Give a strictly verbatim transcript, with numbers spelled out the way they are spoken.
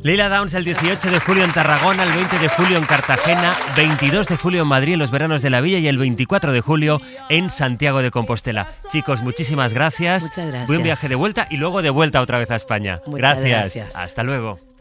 Leila Downs el dieciocho de julio en Tarragona, el veinte de julio en Cartagena, veintidós de julio en Madrid en los veranos de la Villa y el veinticuatro de julio en Santiago de Compostela. Chicos, muchísimas gracias. Muchas gracias. Buen viaje de vuelta y luego de vuelta otra vez a España. Muchas Gracias. gracias. Hasta luego.